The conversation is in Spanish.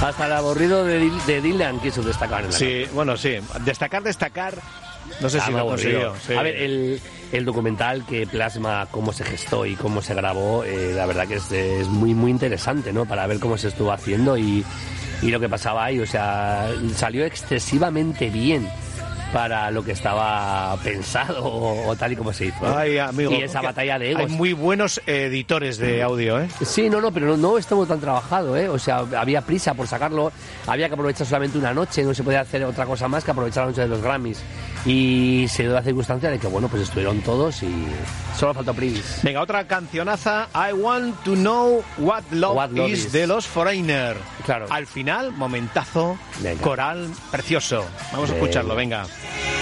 Hasta el aburrido de Dylan quiso destacar en la Sí, bueno, sí. Destacar. No sé si lo consiguió. Sí. A ver, el documental que plasma cómo se gestó y cómo se grabó, la verdad que es muy, muy interesante, ¿no? Para ver cómo se estuvo haciendo y lo que pasaba ahí. O sea, salió excesivamente bien para lo que estaba pensado o tal y como se hizo. Ay, amigo, y esa batalla de egos. Hay muy buenos editores de audio, ¿eh? Sí, pero no estuvo tan trabajado, ¿eh? O sea, había prisa por sacarlo, había que aprovechar solamente una noche, no se podía hacer otra cosa más que aprovechar la noche de los Grammys. Y se dio la circunstancia de que, bueno, pues estuvieron todos y solo faltó Privis. Venga, otra cancionaza, I Want to Know What Love Is, de los Foreigner. Claro. Al final, momentazo, venga. coral precioso. Vamos a escucharlo, venga.